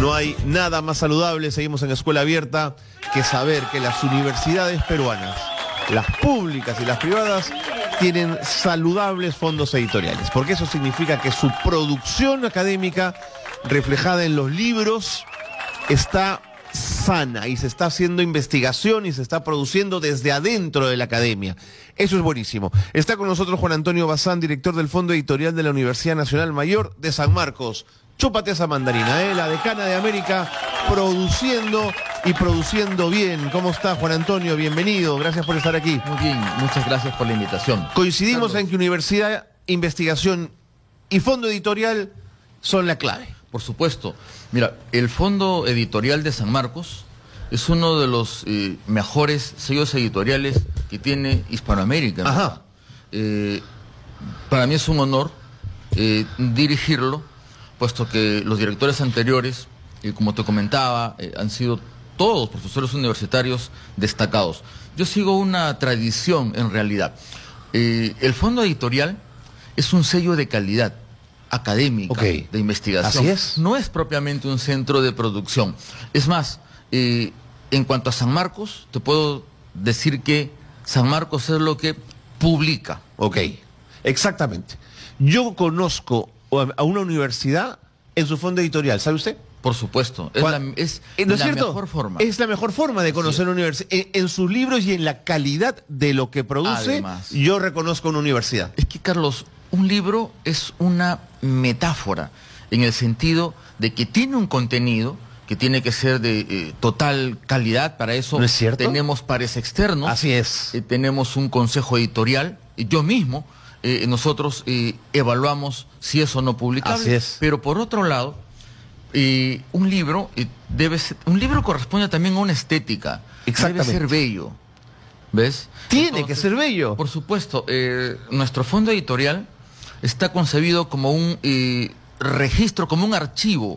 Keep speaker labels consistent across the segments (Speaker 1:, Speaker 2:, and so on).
Speaker 1: No hay nada más saludable, seguimos en Escuela Abierta, que saber que las universidades peruanas, las públicas y las privadas, tienen saludables fondos editoriales, porque eso significa que su producción académica, reflejada en los libros, está sana y se está haciendo investigación y se está produciendo desde adentro de la academia. Eso es buenísimo. Está con nosotros Juan Antonio Bazán, director del Fondo Editorial de la Universidad Nacional Mayor de San Marcos. Chúpate esa mandarina, la decana de América, produciendo y produciendo bien. ¿Cómo está, Juan Antonio? Bienvenido, gracias por estar aquí.
Speaker 2: Muy bien, muchas gracias por la invitación.
Speaker 1: Coincidimos en que universidad, investigación y fondo editorial son la clave.
Speaker 2: Por supuesto. Mira, el Fondo Editorial de San Marcos es uno de los mejores sellos editoriales que tiene Hispanoamérica.
Speaker 1: Ajá.
Speaker 2: Para mí es un honor dirigirlo, puesto que los directores anteriores, como te comentaba, han sido todos profesores universitarios destacados. Yo sigo una tradición en realidad. El Fondo Editorial es un sello de calidad académica, de investigación.
Speaker 1: Así es.
Speaker 2: No es propiamente un centro de producción. Es más, en cuanto a San Marcos, te puedo decir que San Marcos es lo que publica.
Speaker 1: Ok, exactamente. Yo conozco a una universidad en su fondo editorial, ¿sabe usted?
Speaker 2: Por supuesto, es
Speaker 1: ¿No
Speaker 2: la
Speaker 1: es cierto?
Speaker 2: mejor forma.
Speaker 1: Es la mejor forma de conocer una universidad. En sus libros y en la calidad de lo que produce,
Speaker 2: Además,
Speaker 1: yo reconozco una universidad.
Speaker 2: Es que, Carlos, un libro es una metáfora en el sentido de que tiene un contenido que tiene que ser de total calidad. Para eso
Speaker 1: ¿No es cierto?
Speaker 2: Tenemos pares externos.
Speaker 1: Así es.
Speaker 2: Tenemos un consejo editorial. Yo mismo, nosotros evaluamos si es o no publicable.
Speaker 1: Así es.
Speaker 2: Pero por otro lado, un libro un libro corresponde también a una estética.
Speaker 1: Exactamente.
Speaker 2: Debe ser bello. ¿Ves?
Speaker 1: Tiene que ser bello.
Speaker 2: Por supuesto, nuestro fondo editorial está concebido como un registro, como un archivo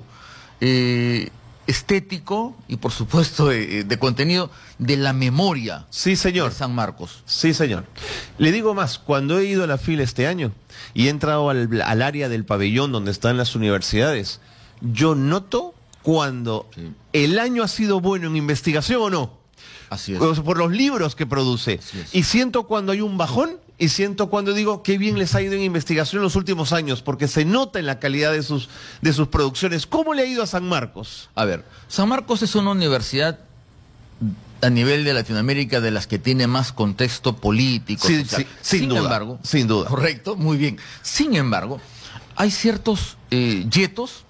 Speaker 2: estético y, por supuesto, de contenido de la memoria.
Speaker 1: Sí, señor.
Speaker 2: De San Marcos.
Speaker 1: Sí, señor. Le digo más, cuando he ido a la fila este año y he entrado al área del pabellón donde están las universidades, yo noto cuando el año ha sido bueno en investigación o no.
Speaker 2: Así es.
Speaker 1: Por los libros que produce. Y siento cuando hay un bajón y siento cuando digo qué bien les ha ido en investigación en los últimos años, porque se nota en la calidad de sus producciones. ¿Cómo le ha ido a San Marcos?
Speaker 2: A ver, San Marcos es una universidad a nivel de Latinoamérica de las que tiene más contexto político.
Speaker 1: Sí,
Speaker 2: social.
Speaker 1: sin duda,
Speaker 2: embargo,
Speaker 1: sin duda.
Speaker 2: Correcto, muy bien. Sin embargo, hay ciertos yetos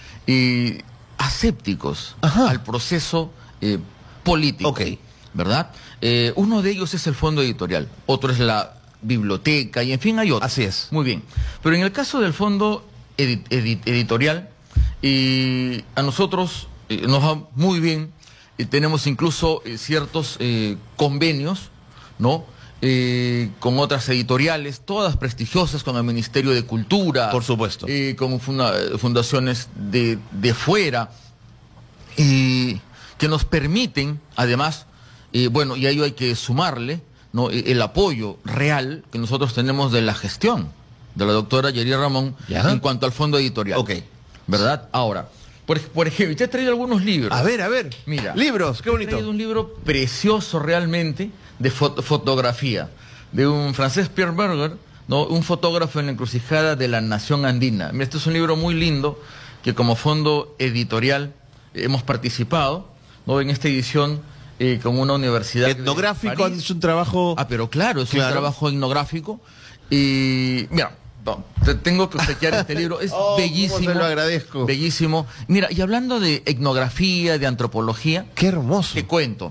Speaker 2: asépticos al proceso político.
Speaker 1: Ok.
Speaker 2: ¿Verdad? Uno de ellos es el fondo editorial, otro es la biblioteca y en fin hay otros.
Speaker 1: Así es.
Speaker 2: Muy bien. Pero en el caso del fondo editorial, a nosotros nos va muy bien. Tenemos incluso ciertos convenios, ¿no? Con otras editoriales, todas prestigiosas, con el Ministerio de Cultura.
Speaker 1: Por supuesto.
Speaker 2: Con fundaciones de fuera, que nos permiten, además, bueno, y a ello hay que sumarle, ¿no?, el apoyo real que nosotros tenemos de la gestión de la doctora Yeri Ramón en cuanto al fondo editorial.
Speaker 1: Ok.
Speaker 2: ¿Verdad? Ahora, por ejemplo, te he traído algunos libros.
Speaker 1: A ver.
Speaker 2: Mira.
Speaker 1: Libros, qué bonito.
Speaker 2: He traído un libro precioso realmente de fotografía, de un francés, Pierre Berger, ¿no?, un fotógrafo en la encrucijada de la nación andina. Este es un libro muy lindo que como fondo editorial hemos participado, ¿no?, en esta edición con una universidad
Speaker 1: etnográfico. Es un trabajo...
Speaker 2: pero claro, es un trabajo etnográfico. Y mira, te tengo que obsequiar este libro, es bellísimo.
Speaker 1: ¿Cómo se lo agradezco?
Speaker 2: Bellísimo. Mira, y hablando de etnografía, de antropología,
Speaker 1: qué hermoso.
Speaker 2: Te cuento.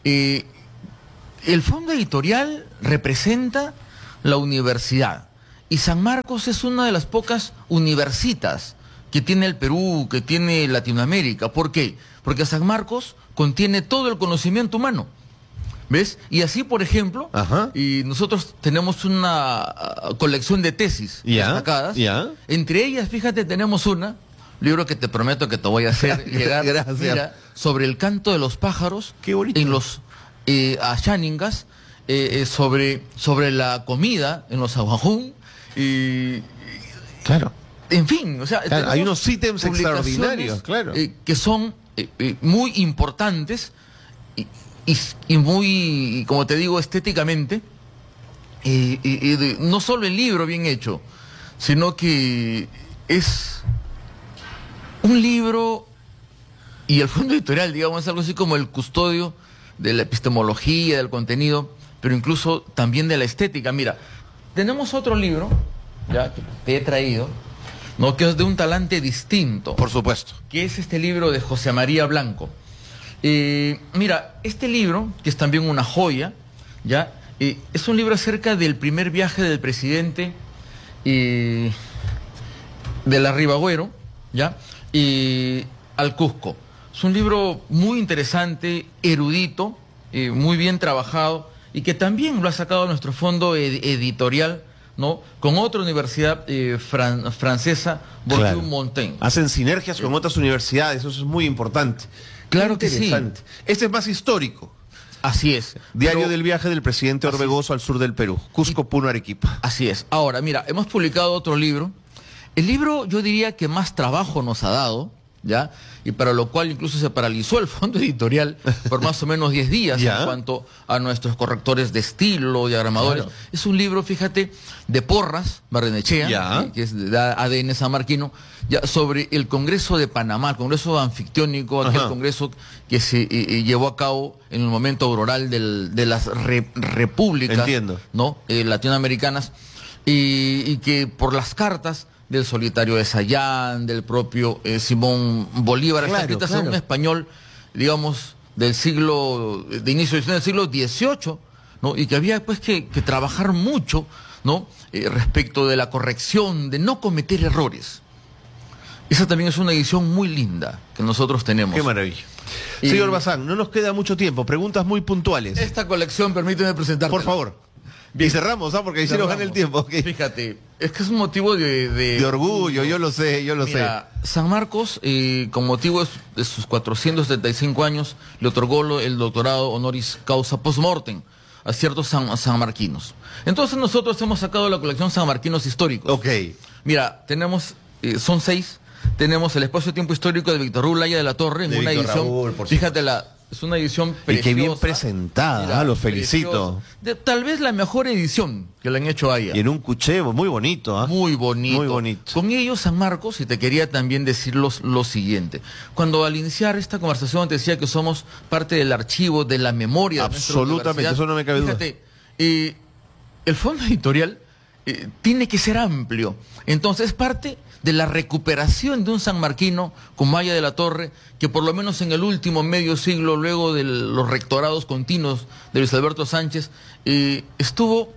Speaker 2: El fondo editorial representa la universidad. Y San Marcos es una de las pocas universitas que tiene el Perú, que tiene Latinoamérica. ¿Por qué? Porque San Marcos contiene todo el conocimiento humano. ¿Ves? Y así, por ejemplo, y nosotros tenemos una colección de tesis destacadas. Entre ellas, fíjate, tenemos un libro que te prometo que te voy a hacer llegar.
Speaker 1: Gracias.
Speaker 2: Mira, sobre el canto de los pájaros.
Speaker 1: Qué bonito.
Speaker 2: En los Ashaningas, sobre la comida en los Aguajún.
Speaker 1: Claro.
Speaker 2: en fin, o sea,
Speaker 1: claro, hay unos ítems
Speaker 2: publicaciones,
Speaker 1: extraordinarios, claro.
Speaker 2: Que son muy importantes y muy, como te digo, estéticamente, no solo el libro bien hecho, sino que es un libro y el fondo editorial, digamos, es algo así como el custodio de la epistemología, del contenido, pero incluso también de la estética. Mira, tenemos otro libro, ya, que te he traído, ¿no?, que es de un talante distinto.
Speaker 1: Por supuesto.
Speaker 2: Que es este libro de José María Blanco. Mira, este libro, que es también una joya, ya, es un libro acerca del primer viaje del presidente de la Ribagüero, ya, al Cusco. Es un libro muy interesante, erudito, muy bien trabajado, y que también lo ha sacado nuestro fondo editorial, ¿no?, con otra universidad francesa,
Speaker 1: Claro.
Speaker 2: Montaigne.
Speaker 1: Hacen sinergias con otras universidades, eso es muy importante.
Speaker 2: Claro que sí.
Speaker 1: Interesante. Este es más histórico.
Speaker 2: Así es.
Speaker 1: Diario
Speaker 2: Pero-
Speaker 1: del viaje del presidente Orbegoso al sur del Perú. Cusco, Puno, Arequipa.
Speaker 2: Así es. Ahora, mira, hemos publicado otro libro. El libro, yo diría que más trabajo nos ha dado, ¿ya? Y para lo cual incluso se paralizó el fondo editorial por más o menos 10 días
Speaker 1: ¿Ya?
Speaker 2: en cuanto a nuestros correctores de estilo, diagramadores.
Speaker 1: Claro.
Speaker 2: Es un libro, fíjate, de Porras, Barrenechea,
Speaker 1: ¿Ya?
Speaker 2: que es de ADN sanmarquino, ya, sobre el Congreso de Panamá, el Congreso anfictiónico, aquel
Speaker 1: Ajá.
Speaker 2: congreso que se llevó a cabo en el momento auroral de las repúblicas,
Speaker 1: Entiendo.
Speaker 2: ¿no?, latinoamericanas, y que por las cartas del Solitario de Sayán, del propio Simón Bolívar,
Speaker 1: Claro,
Speaker 2: está escritas
Speaker 1: claro.
Speaker 2: en un español, digamos, de inicio del siglo XVIII, ¿no?, y que había pues que trabajar mucho, ¿no?, respecto de la corrección, de no cometer errores. Esa también es una edición muy linda que nosotros tenemos.
Speaker 1: Qué maravilla.
Speaker 2: Y-
Speaker 1: Señor Bazán, no nos queda mucho tiempo. Preguntas muy puntuales.
Speaker 2: Esta colección, permíteme presentarte.
Speaker 1: Por favor. Y cerramos, porque ahí sí nos gana el tiempo. ok.
Speaker 2: Fíjate, es que es un motivo
Speaker 1: De orgullo, yo lo sé, yo lo
Speaker 2: Mira, San Marcos, con motivo de sus 475 años, le otorgó el doctorado honoris causa post-mortem a ciertos sanmarquinos. Entonces nosotros hemos sacado la colección Sanmarquinos históricos.
Speaker 1: sé. Ok.
Speaker 2: Mira, tenemos, son 6. Tenemos el espacio de tiempo histórico de Víctor Raúl Laya de la Torre en
Speaker 1: De
Speaker 2: una
Speaker 1: Víctor
Speaker 2: edición.
Speaker 1: Raúl, por
Speaker 2: Fíjate, es una edición
Speaker 1: Y
Speaker 2: preciosa.
Speaker 1: qué bien presentada, los felicito.
Speaker 2: preciosa. Tal vez la mejor edición que le han hecho a ella.
Speaker 1: Y en un cucheo, muy bonito, ¿ah?
Speaker 2: Muy bonito.
Speaker 1: Muy bonito.
Speaker 2: Con ello, San Marcos, y te quería también decir lo siguiente. Cuando al iniciar esta conversación te decía que somos parte del archivo, de la memoria de nuestra
Speaker 1: Absolutamente,
Speaker 2: universidad,
Speaker 1: eso no me cabe duda.
Speaker 2: Fíjate, el fondo editorial tiene que ser amplio. Entonces, es parte de la recuperación de un sanmarquino como Maya de la Torre, que por lo menos en el último medio siglo, luego de los rectorados continuos de Luis Alberto Sánchez, estuvo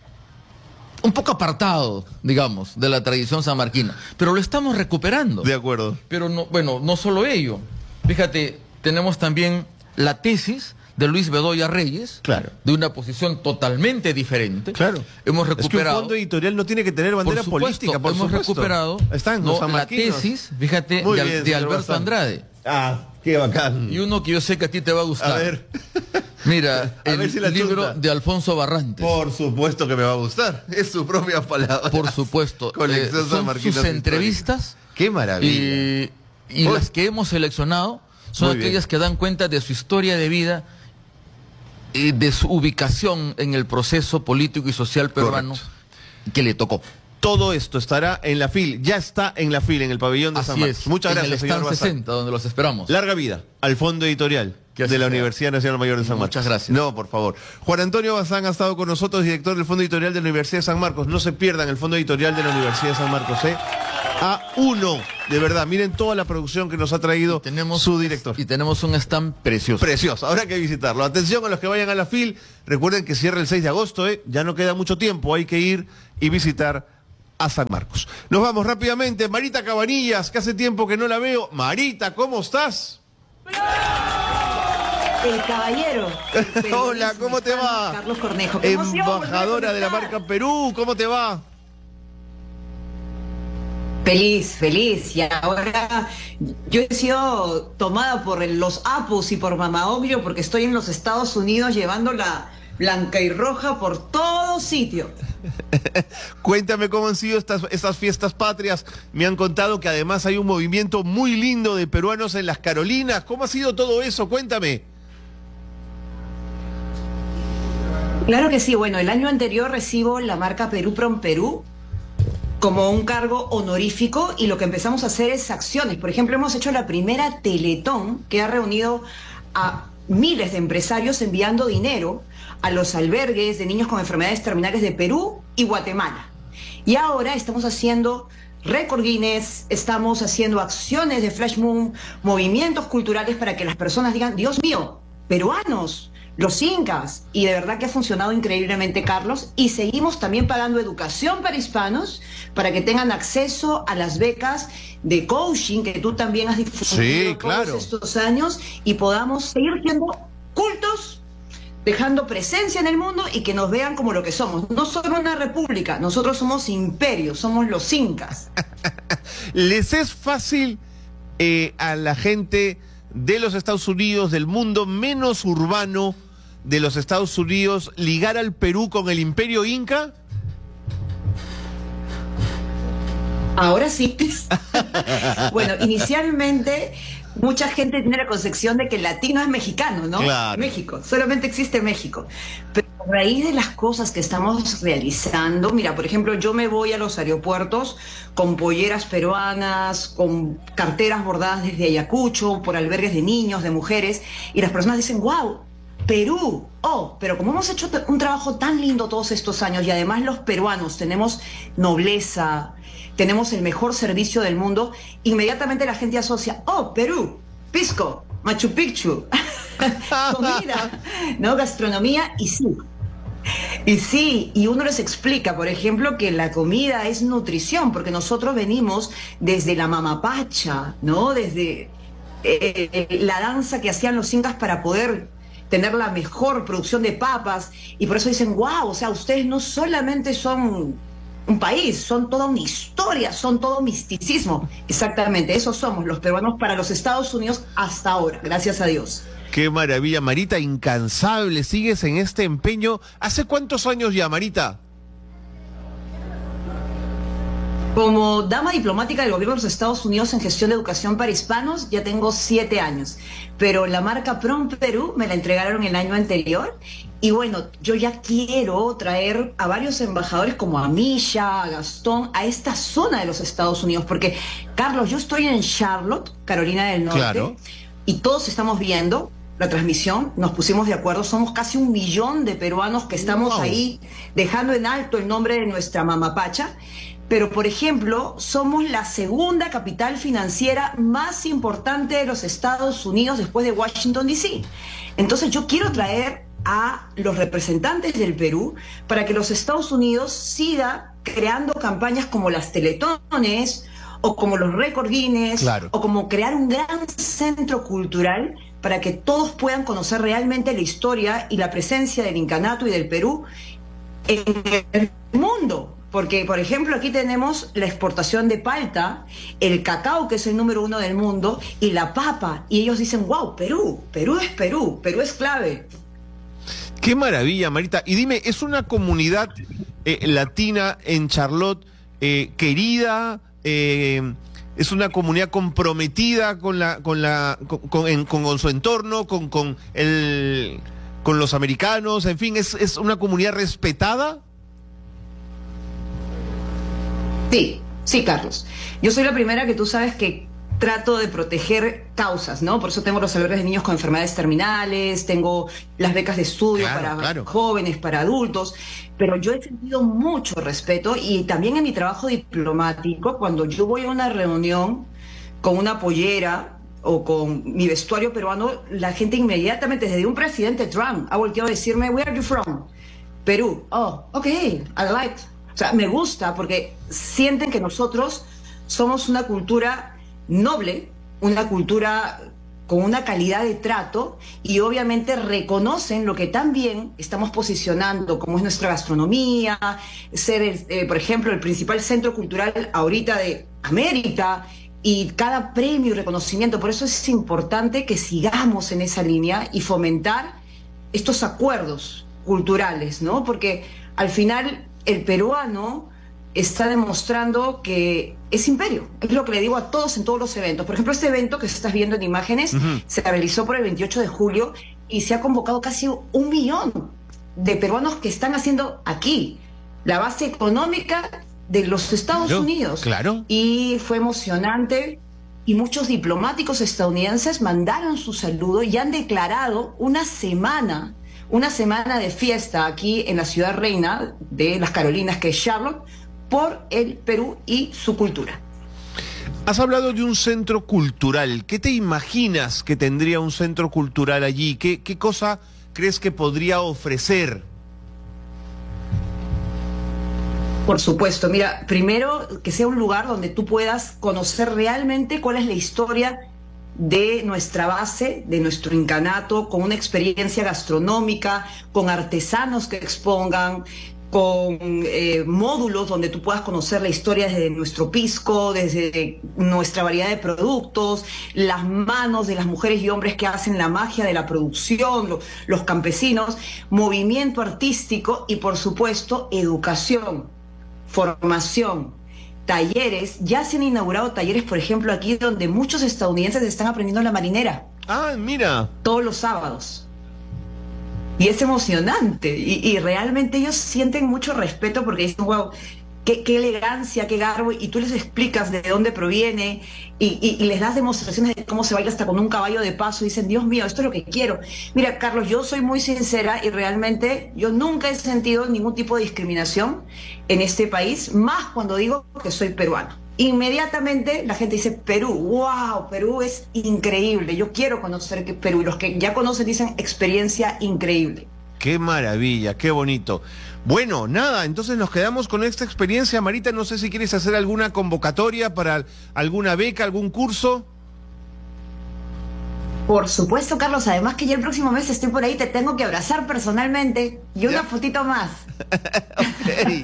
Speaker 2: un poco apartado, digamos, de la tradición sanmarquina. Pero lo estamos recuperando.
Speaker 1: De acuerdo.
Speaker 2: Pero no, bueno, no solo ello. Fíjate, tenemos también la tesis de Luis Bedoya Reyes,
Speaker 1: Claro.
Speaker 2: de una posición totalmente diferente.
Speaker 1: Claro.
Speaker 2: Hemos
Speaker 1: Es que un
Speaker 2: recuperado.
Speaker 1: fondo editorial no tiene que tener bandera
Speaker 2: Por supuesto,
Speaker 1: política, por
Speaker 2: hemos
Speaker 1: supuesto.
Speaker 2: recuperado,
Speaker 1: Están
Speaker 2: ¿no?,
Speaker 1: los
Speaker 2: la
Speaker 1: sanmarquinos.
Speaker 2: tesis, fíjate,
Speaker 1: Muy
Speaker 2: de,
Speaker 1: bien,
Speaker 2: de
Speaker 1: señor
Speaker 2: Alberto
Speaker 1: Bazán.
Speaker 2: Andrade.
Speaker 1: Ah, qué bacán.
Speaker 2: Y uno que yo sé que a ti te va a gustar.
Speaker 1: A ver.
Speaker 2: Mira,
Speaker 1: A
Speaker 2: el
Speaker 1: ver si la
Speaker 2: libro
Speaker 1: chunta.
Speaker 2: de Alfonso Barrantes.
Speaker 1: Por supuesto que me va a gustar. Es su propia palabra.
Speaker 2: Por supuesto.
Speaker 1: Colección
Speaker 2: Son
Speaker 1: Sanmarquinos
Speaker 2: sus entrevistas.
Speaker 1: Qué maravilla.
Speaker 2: Y
Speaker 1: Uy.
Speaker 2: las que hemos seleccionado son
Speaker 1: Muy bien.
Speaker 2: aquellas que dan cuenta de su historia de vida, de su ubicación en el proceso político y social peruano que le tocó.
Speaker 1: Todo esto estará en la FIL. Ya está en la FIL, en el pabellón de San
Speaker 2: Así
Speaker 1: Marcos.
Speaker 2: es.
Speaker 1: Muchas
Speaker 2: en
Speaker 1: gracias,
Speaker 2: el
Speaker 1: señor
Speaker 2: stand
Speaker 1: Bazán.
Speaker 2: 60, donde los esperamos.
Speaker 1: Larga vida al fondo editorial
Speaker 2: Que así
Speaker 1: de la
Speaker 2: sea.
Speaker 1: Universidad Nacional Mayor de San Marcos.
Speaker 2: Muchas gracias.
Speaker 1: No, por favor. Juan Antonio Bazán ha estado con nosotros, director del Fondo Editorial de la Universidad de San Marcos. No se pierdan el Fondo Editorial de la Universidad de San Marcos, ¿eh? A1, de verdad. Miren toda la producción que nos ha traído su director.
Speaker 2: Y tenemos un stand precioso.
Speaker 1: Precioso, habrá que visitarlo. Atención a los que vayan a la FIL. Recuerden que cierra el 6 de agosto, ¿eh? Ya no queda mucho tiempo. Hay que ir y visitar a San Marcos. Nos vamos rápidamente. Marita Cabanillas, que hace tiempo que no la veo. Marita, ¿cómo estás?
Speaker 3: El caballero.
Speaker 1: Hola, ¿cómo te va?
Speaker 3: Carlos Cornejo. Qué emoción
Speaker 1: Embajadora de la
Speaker 3: volver a
Speaker 1: marca Perú, ¿cómo te va?
Speaker 3: Feliz, feliz. Y ahora yo he sido tomada por los Apus y por Mama Oglio porque estoy en los Estados Unidos llevando blanca y roja por todo sitio.
Speaker 1: Cuéntame cómo han sido estas fiestas patrias. Me han contado que además hay un movimiento muy lindo de peruanos en las Carolinas. ¿Cómo ha sido todo eso? Cuéntame.
Speaker 3: Claro que sí. Bueno, el año anterior recibo la marca Perú Prom Perú como un cargo honorífico, y lo que empezamos a hacer es acciones. Por ejemplo, hemos hecho la primera Teletón que ha reunido a miles de empresarios enviando dinero a los albergues de niños con enfermedades terminales de Perú y Guatemala. Y ahora estamos haciendo récord Guinness, estamos haciendo acciones de Flash Moon, movimientos culturales para que las personas digan, Dios mío, peruanos, los incas. Y de verdad que ha funcionado increíblemente, Carlos, y seguimos también pagando educación para hispanos para que tengan acceso a las becas de coaching que tú también has difundido todos estos años, y podamos seguir siendo cultos, dejando presencia en el mundo y que nos vean como lo que somos. No solo una república, nosotros somos imperios, somos los incas.
Speaker 1: ¿Les es fácil a la gente de los Estados Unidos, del mundo menos urbano de los Estados Unidos, ligar al Perú con el imperio inca?
Speaker 3: Ahora sí. Bueno, inicialmente mucha gente tiene la concepción de que el latino es mexicano, ¿no?
Speaker 1: Claro.
Speaker 3: México, solamente existe México. Pero a raíz de las cosas que estamos realizando, mira, por ejemplo, yo me voy a los aeropuertos con polleras peruanas, con carteras bordadas desde Ayacucho, por albergues de niños, de mujeres, y las personas dicen, wow, Perú, pero como hemos hecho un trabajo tan lindo todos estos años, y además los peruanos tenemos nobleza, tenemos el mejor servicio del mundo, inmediatamente la gente asocia, Perú, pisco, Machu Picchu, comida, ¿no? Gastronomía, y sí, y uno les explica, por ejemplo, que la comida es nutrición, porque nosotros venimos desde la mamapacha, ¿no? Desde la danza que hacían los incas para poder tener la mejor producción de papas, y por eso dicen, wow, o sea, ustedes no solamente son un país, son toda una historia, son todo misticismo. Exactamente, eso somos los peruanos para los Estados Unidos hasta ahora, gracias a Dios.
Speaker 1: Qué maravilla, Marita, incansable, sigues en este empeño. ¿Hace cuántos años ya, Marita?
Speaker 3: Como dama diplomática del gobierno de los Estados Unidos en gestión de educación para hispanos, ya tengo 7 años. Pero la marca Prom Perú me la entregaron el año anterior. Y bueno, yo ya quiero traer a varios embajadores como a Misha, a Gastón, a esta zona de los Estados Unidos. Porque, Carlos, yo estoy en Charlotte, Carolina del Norte,
Speaker 1: claro,
Speaker 3: y todos estamos viendo la transmisión, nos pusimos de acuerdo, somos casi 1 millón de peruanos que estamos ahí dejando en alto el nombre de nuestra mamapacha. Pero, por ejemplo, somos la segunda capital financiera más importante de los Estados Unidos después de Washington, D.C. Entonces yo quiero traer a los representantes del Perú para que los Estados Unidos siga creando campañas como las Teletones o como los récord Guinness, claro, o como crear un gran centro cultural para que todos puedan conocer realmente la historia y la presencia del incanato y del Perú en el mundo. Porque, por ejemplo, aquí tenemos la exportación de palta, el cacao, que es el número 1 del mundo, y la papa. Y ellos dicen, wow, Perú es clave.
Speaker 1: Qué maravilla, Marita. Y dime, ¿es una comunidad latina en Charlotte querida? ¿Es una comunidad comprometida con su entorno, con los americanos? En fin, ¿es una comunidad respetada?
Speaker 3: Sí, Carlos. Yo soy la primera que tú sabes que trato de proteger causas, ¿no? Por eso tengo los albergues de niños con enfermedades terminales, tengo las becas de estudio para jóvenes, para adultos, pero yo he sentido mucho respeto, y también en mi trabajo diplomático, cuando yo voy a una reunión con una pollera o con mi vestuario peruano, la gente inmediatamente, desde un presidente Trump, ha volteado a decirme, "Where are you from?" Perú. Okay, I like. O sea, me gusta porque sienten que nosotros somos una cultura noble, una cultura con una calidad de trato, y obviamente reconocen lo que también estamos posicionando, como es nuestra gastronomía, ser, por ejemplo, el principal centro cultural ahorita de América, y cada premio y reconocimiento. Por eso es importante que sigamos en esa línea y fomentar estos acuerdos culturales, ¿no? Porque al final el peruano está demostrando que es imperio. Es lo que le digo a todos en todos los eventos. Por ejemplo, este evento que estás viendo en imágenes se realizó por el 28 de julio y se ha convocado casi 1 millón de peruanos que están haciendo aquí la base económica de los Estados Unidos.
Speaker 1: Claro.
Speaker 3: Y fue emocionante. Y muchos diplomáticos estadounidenses mandaron su saludo y han declarado una semana de fiesta aquí en la ciudad reina de las Carolinas, que es Charlotte, por el Perú y su cultura.
Speaker 1: Has hablado de un centro cultural. ¿Qué te imaginas que tendría un centro cultural allí? ¿Qué cosa crees que podría ofrecer?
Speaker 3: Por supuesto, mira, primero que sea un lugar donde tú puedas conocer realmente cuál es la historia de nuestra base, de nuestro incanato, con una experiencia gastronómica, con artesanos que expongan, con módulos donde tú puedas conocer la historia desde nuestro pisco, desde nuestra variedad de productos, las manos de las mujeres y hombres que hacen la magia de la producción, los campesinos, movimiento artístico y, por supuesto, educación, formación, talleres. Ya se han inaugurado talleres, por ejemplo, aquí donde muchos estadounidenses están aprendiendo la marinera.
Speaker 1: Ah, mira.
Speaker 3: Todos los sábados. Y es emocionante. Y realmente ellos sienten mucho respeto porque dicen, wow, qué elegancia, qué garbo. Y tú les explicas de dónde proviene y les das demostraciones de cómo se baila hasta con un caballo de paso. Y dicen, Dios mío, esto es lo que quiero. Mira, Carlos, yo soy muy sincera y realmente yo nunca he sentido ningún tipo de discriminación en este país, más cuando digo que soy peruano. Inmediatamente la gente dice, Perú, wow, Perú es increíble, yo quiero conocer Perú, y los que ya conocen dicen, experiencia increíble.
Speaker 1: Qué maravilla, qué bonito. Bueno, nada, entonces nos quedamos con esta experiencia. Marita, no sé si quieres hacer alguna convocatoria para alguna beca, algún curso.
Speaker 3: Por supuesto, Carlos, además que ya el próximo mes estoy por ahí, te tengo que abrazar personalmente y una fotito más.
Speaker 1: Okay.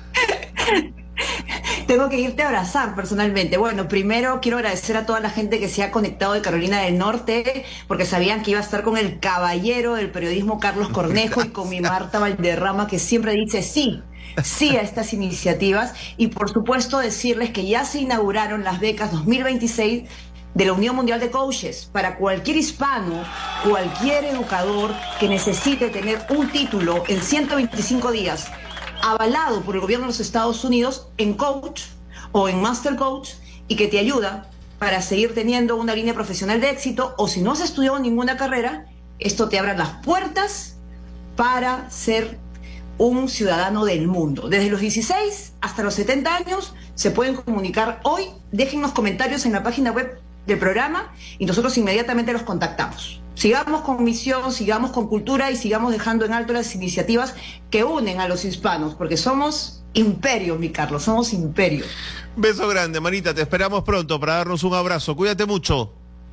Speaker 3: Tengo que irte a abrazar personalmente. Bueno, primero quiero agradecer a toda la gente que se ha conectado de Carolina del Norte, porque sabían que iba a estar con el caballero del periodismo Carlos Cornejo y con mi Marta Valderrama, que siempre dice sí a estas iniciativas. Y por supuesto decirles que ya se inauguraron las becas 2026 de la Unión Mundial de Coaches para cualquier hispano, cualquier educador que necesite tener un título en 125 días avalado por el gobierno de los Estados Unidos en coach o en master coach, y que te ayuda para seguir teniendo una línea profesional de éxito, o si no has estudiado ninguna carrera, esto te abre las puertas para ser un ciudadano del mundo. Desde los 16 hasta los 70 años se pueden comunicar hoy. Déjennos comentarios en la página web del programa y nosotros inmediatamente los contactamos. Sigamos con misión, sigamos con cultura y sigamos dejando en alto las iniciativas que unen a los hispanos, porque somos imperio, mi Carlos, somos imperio.
Speaker 1: Beso grande, Marita, te esperamos pronto para darnos un abrazo. Cuídate mucho.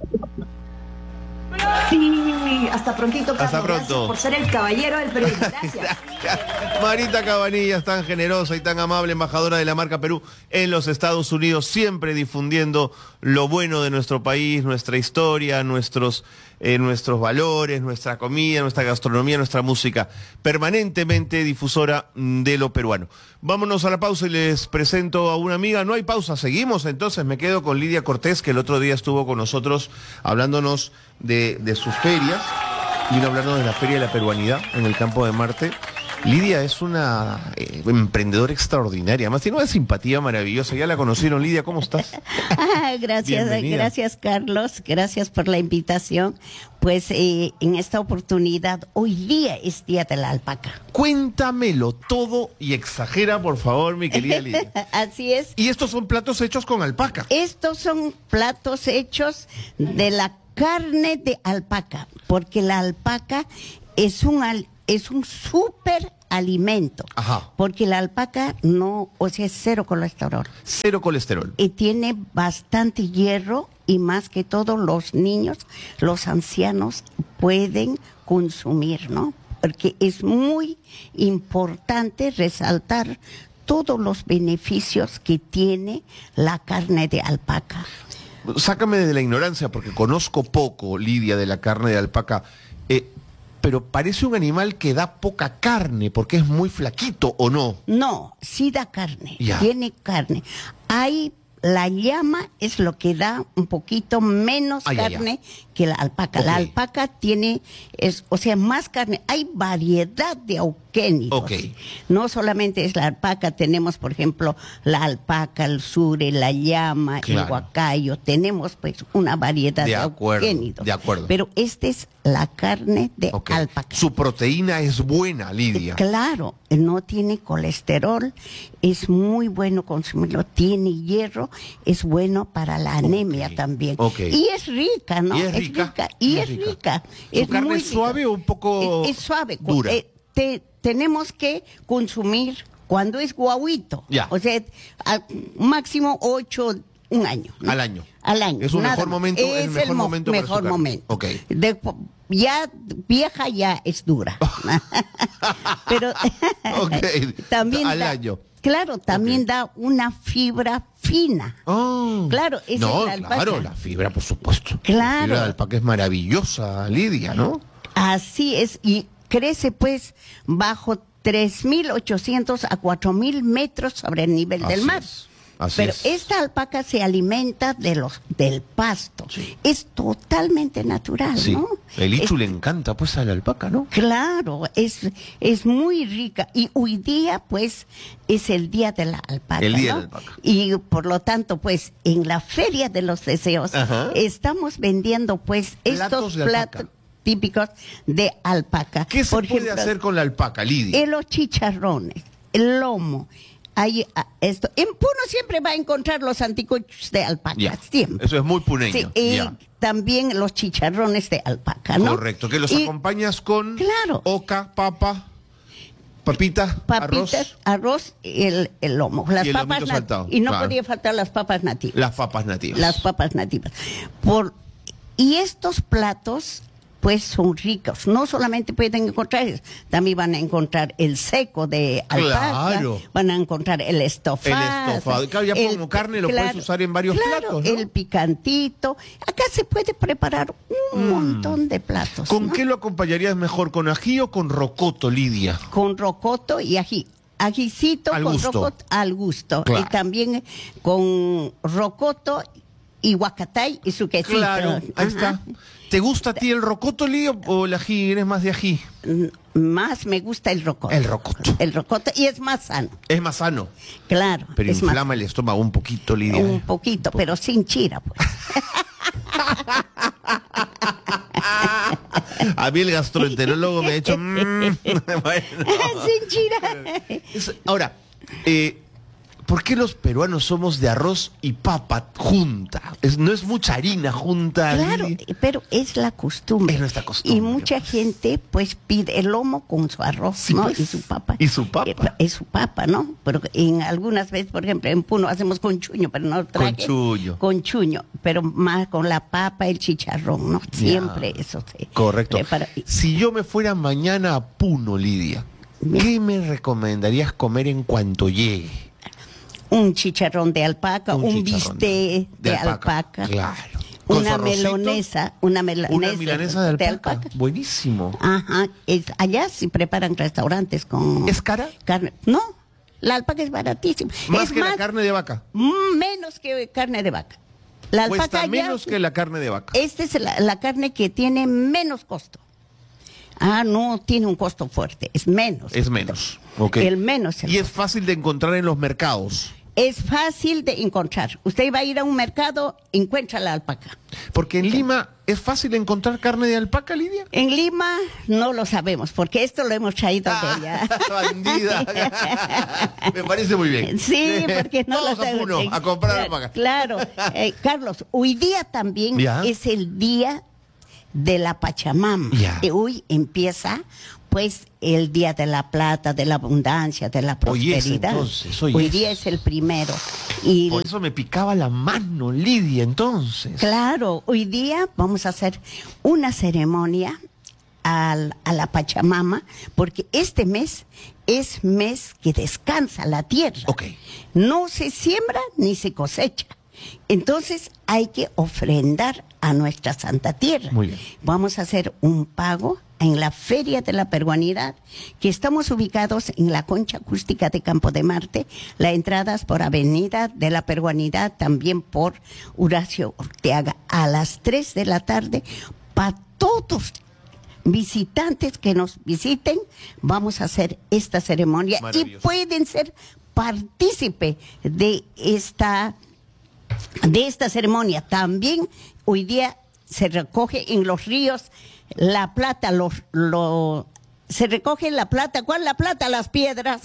Speaker 3: Sí, hasta prontito, Carlos.
Speaker 1: Hasta pronto.
Speaker 3: Gracias por ser el caballero del periodismo. Gracias.
Speaker 1: Marita Cabanillas, tan generosa y tan amable, embajadora de la marca Perú en los Estados Unidos, siempre difundiendo lo bueno de nuestro país, nuestra historia, nuestros valores, nuestra comida, nuestra gastronomía, nuestra música, permanentemente difusora de lo peruano. Vámonos a la pausa y les presento a una amiga. No hay pausa, seguimos entonces. Me quedo con Lidia Cortés, que el otro día estuvo con nosotros hablándonos de sus ferias. Vino a hablarnos de la Feria de la Peruanidad en el Campo de Marte. Lidia es una emprendedora extraordinaria, además tiene una simpatía maravillosa. Ya la conocieron. Lidia, ¿cómo estás?
Speaker 4: Gracias Carlos, gracias por la invitación. Pues en esta oportunidad, hoy día es Día de la Alpaca.
Speaker 1: Cuéntamelo todo y exagera, por favor, mi querida Lidia.
Speaker 4: Así es.
Speaker 1: Y estos son platos hechos con alpaca.
Speaker 4: Estos son platos hechos de la carne de alpaca, porque la alpaca es un súper alimento.
Speaker 1: Ajá.
Speaker 4: Porque la alpaca es cero colesterol.
Speaker 1: Cero colesterol.
Speaker 4: Y tiene bastante hierro, y más que todo los niños, los ancianos pueden consumir, ¿no? Porque es muy importante resaltar todos los beneficios que tiene la carne de alpaca.
Speaker 1: Sácame de la ignorancia, porque conozco poco, Lidia, de la carne de alpaca. pero parece un animal que da poca carne porque es muy flaquito, ¿o no?
Speaker 4: No, sí da carne,
Speaker 1: Ya.
Speaker 4: tiene carne. La llama es lo que da un poquito menos
Speaker 1: Ya.
Speaker 4: carne que la alpaca.
Speaker 1: Ok.
Speaker 4: La alpaca tiene, o sea, más carne. Hay variedad de auquénidos.
Speaker 1: Ok.
Speaker 4: No solamente es la alpaca, tenemos, por ejemplo, la alpaca, el sure, la llama,
Speaker 1: Claro.
Speaker 4: el huacayo. Tenemos, pues, una variedad de auquénidos.
Speaker 1: de acuerdo.
Speaker 4: Pero esta es la carne de
Speaker 1: Ok.
Speaker 4: alpaca.
Speaker 1: Su proteína es buena, Lidia.
Speaker 4: Claro, no tiene colesterol, es muy bueno consumirlo, tiene hierro, es bueno para la anemia también.
Speaker 1: Ok.
Speaker 4: Y es rica, ¿no?
Speaker 1: Y es rica.
Speaker 4: Y es rica.
Speaker 1: ¿Su carne
Speaker 4: muy
Speaker 1: es suave o un poco
Speaker 4: Es suave.
Speaker 1: dura?
Speaker 4: Tenemos que consumir cuando es guauito.
Speaker 1: Ya.
Speaker 4: O sea, al máximo 8, un año. ¿no?
Speaker 1: Al año.
Speaker 4: Al año.
Speaker 1: Es un
Speaker 4: nada
Speaker 1: mejor
Speaker 4: más.
Speaker 1: momento, es el mejor momento para su
Speaker 4: mejor
Speaker 1: carne.
Speaker 4: momento.
Speaker 1: Ok.
Speaker 4: Ya vieja ya es dura. Pero
Speaker 1: Ok.
Speaker 4: también
Speaker 1: Al
Speaker 4: da,
Speaker 1: año.
Speaker 4: Claro, también
Speaker 1: Ok.
Speaker 4: da una fibra fina.
Speaker 1: Oh.
Speaker 4: Claro, esa
Speaker 1: no,
Speaker 4: es la alpaca.
Speaker 1: claro, la fibra, por supuesto.
Speaker 4: Claro.
Speaker 1: La fibra de alpaca es maravillosa, Lidia, ¿no?
Speaker 4: Así es, y crece pues bajo 3.800 a 4.000 metros sobre el nivel del
Speaker 1: Así
Speaker 4: mar.
Speaker 1: es, así
Speaker 4: Pero
Speaker 1: es.
Speaker 4: esta alpaca se alimenta del pasto.
Speaker 1: Sí.
Speaker 4: Es totalmente natural,
Speaker 1: Sí.
Speaker 4: ¿no?
Speaker 1: El Ichu
Speaker 4: Es-
Speaker 1: le encanta, pues, a la alpaca, ¿no?
Speaker 4: Claro, es muy rica. Y hoy día, pues, es el día de la alpaca.
Speaker 1: El día
Speaker 4: ¿no?
Speaker 1: de la alpaca.
Speaker 4: Y por lo tanto, pues, en la Feria de los Deseos,
Speaker 1: Ajá.
Speaker 4: estamos vendiendo, pues,
Speaker 1: Platos
Speaker 4: estos
Speaker 1: de alpaca.
Speaker 4: platos típicos de alpaca.
Speaker 1: ¿Qué se
Speaker 4: Por
Speaker 1: puede
Speaker 4: ejemplo,
Speaker 1: hacer con la alpaca, Lidia?
Speaker 4: los chicharrones, el lomo. Esto. En Puno siempre va a encontrar los anticuchos de alpaca,
Speaker 1: Ya.
Speaker 4: siempre.
Speaker 1: Eso es muy puneño.
Speaker 4: Sí, y
Speaker 1: Ya.
Speaker 4: también los chicharrones de alpaca, ¿no?
Speaker 1: Correcto, que los
Speaker 4: Y
Speaker 1: acompañas con
Speaker 4: Claro.
Speaker 1: oca, papa, papita,
Speaker 4: papitas, arroz y el lomo. Las
Speaker 1: Y el
Speaker 4: papas
Speaker 1: lomito saltado,
Speaker 4: y no
Speaker 1: claro.
Speaker 4: podía faltar las papas nativas.
Speaker 1: las papas nativas.
Speaker 4: Las papas nativas. Y estos platos, pues, son ricos. No solamente pueden encontrar eso, también van a encontrar el seco de alpaca,
Speaker 1: Claro.
Speaker 4: van a encontrar el estofado.
Speaker 1: El estofado. Claro, ya como carne lo puedes usar en varios
Speaker 4: claro,
Speaker 1: platos, ¿no?
Speaker 4: el picantito. Acá se puede preparar un montón de platos.
Speaker 1: ¿Con
Speaker 4: ¿no?
Speaker 1: qué lo acompañarías mejor? ¿Con ají o con rocoto, Lidia?
Speaker 4: Con rocoto y ají. Ajicito
Speaker 1: Al
Speaker 4: con
Speaker 1: gusto.
Speaker 4: rocoto al gusto.
Speaker 1: Claro.
Speaker 4: Y también con rocoto y huacatay y su quesito.
Speaker 1: Claro, ahí
Speaker 4: Ajá.
Speaker 1: está. ¿Te gusta a ti el rocoto, Lidia, o el ají? ¿Eres más de ají?
Speaker 4: Más me gusta el rocoto.
Speaker 1: El rocoto.
Speaker 4: El rocoto y es más sano.
Speaker 1: Es más sano,
Speaker 4: Claro.
Speaker 1: pero
Speaker 4: es más
Speaker 1: inflama el estómago un poquito, Lidia.
Speaker 4: un poquito, pero sin chira, pues.
Speaker 1: A mí el gastroenterólogo me ha hecho... Bueno.
Speaker 4: Sin chira.
Speaker 1: Ahora, ¿por qué los peruanos somos de arroz y papa junta? No es mucha harina junta.
Speaker 4: Claro,
Speaker 1: Lili.
Speaker 4: pero es la costumbre.
Speaker 1: Es nuestra costumbre,
Speaker 4: Y mucha
Speaker 1: pues.
Speaker 4: gente, pues, pide el lomo con su arroz,
Speaker 1: Sí,
Speaker 4: ¿no?
Speaker 1: pues.
Speaker 4: Y su papa.
Speaker 1: Y su papa.
Speaker 4: Es su papa, ¿no? Pero en algunas veces, por ejemplo, en Puno hacemos con chuño, pero no traje.
Speaker 1: chuño.
Speaker 4: Con chuño, pero más con la papa, el chicharrón, ¿no? Siempre eso se
Speaker 1: Correcto.
Speaker 4: prepara.
Speaker 1: Si yo me fuera mañana a Puno, Lidia, ¿qué me recomendarías comer en cuanto llegue?
Speaker 4: Un chicharrón de alpaca, un
Speaker 1: chicharrón
Speaker 4: bistec de alpaca.
Speaker 1: Claro. Con
Speaker 4: Una
Speaker 1: su arrocito,
Speaker 4: una
Speaker 1: Una
Speaker 4: milanesa,
Speaker 1: milanesa de alpaca. Buenísimo.
Speaker 4: Ajá, allá sí preparan restaurantes con
Speaker 1: ¿Es cara?
Speaker 4: carne. No, la alpaca es baratísima.
Speaker 1: Más
Speaker 4: es
Speaker 1: que la carne de vaca.
Speaker 4: menos que carne de vaca. La alpaca
Speaker 1: Cuesta
Speaker 4: allá,
Speaker 1: menos que la carne de vaca.
Speaker 4: esta es la carne que tiene menos costo. No tiene un costo fuerte, es menos.
Speaker 1: Es menos. Ok.
Speaker 4: El menos.
Speaker 1: Y es fácil de encontrar en los mercados.
Speaker 4: Es fácil de encontrar. Usted va a ir a un mercado, encuentra la alpaca.
Speaker 1: Porque en Lima es fácil encontrar carne de alpaca, Lidia.
Speaker 4: En Lima no lo sabemos, porque esto lo hemos traído de allá.
Speaker 1: Bandida. Me parece muy bien.
Speaker 4: Sí, porque no
Speaker 1: Todos
Speaker 4: lo
Speaker 1: a
Speaker 4: sabemos.
Speaker 1: Puno a comprar alpaca.
Speaker 4: Claro. Carlos, hoy día también
Speaker 1: Ya.
Speaker 4: es el día de la Pachamama.
Speaker 1: Ya.
Speaker 4: Hoy empieza, pues, el día de la plata, de la abundancia, de la
Speaker 1: Hoy es,
Speaker 4: prosperidad.
Speaker 1: entonces,
Speaker 4: hoy día es el primero. Y
Speaker 1: Por eso me picaba la mano, Lidia, entonces.
Speaker 4: claro, hoy día vamos a hacer una ceremonia a la Pachamama, porque este mes es mes que descansa la tierra.
Speaker 1: Ok.
Speaker 4: No se siembra ni se cosecha. Entonces hay que ofrendar a nuestra Santa Tierra.
Speaker 1: Muy bien.
Speaker 4: Vamos a hacer un pago en la Feria de la Peruanidad, que estamos ubicados en la Concha Acústica de Campo de Marte. La entrada es por Avenida de la Peruanidad, también por Horacio Orteaga, a las 3 de la tarde, para todos visitantes que nos visiten. Vamos a hacer esta ceremonia y pueden ser partícipe de esta ceremonia. También hoy día se recoge en los ríos la plata, se recoge la plata. ¿Cuál la plata? Las piedras.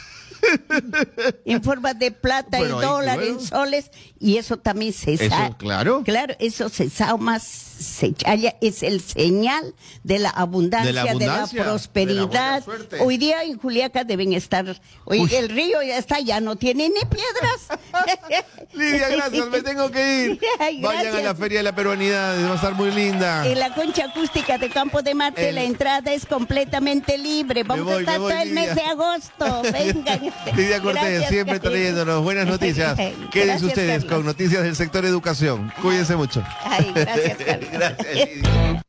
Speaker 4: En forma de plata y dólar, en soles, y eso también se sabe.
Speaker 1: Claro,
Speaker 4: eso se sabe más, se halla, es el señal de la abundancia, de la prosperidad.
Speaker 1: De la
Speaker 4: hoy día en Juliaca deben estar, el río ya está, ya no tiene ni piedras.
Speaker 1: Lidia, gracias, me tengo que ir. Vayan a la Feria de la Peruanidad, va a estar muy linda.
Speaker 4: En la Concha Acústica de Campo de Marte la entrada es completamente libre. Vamos a estar todo el mes de agosto. Vengan.
Speaker 1: Lidia Cortés, siempre trayéndonos buenas noticias. Quédense ustedes, Carlos, con noticias del sector educación. Cuídense mucho.
Speaker 4: Ay, gracias, Carlos.
Speaker 1: Gracias, Lidia.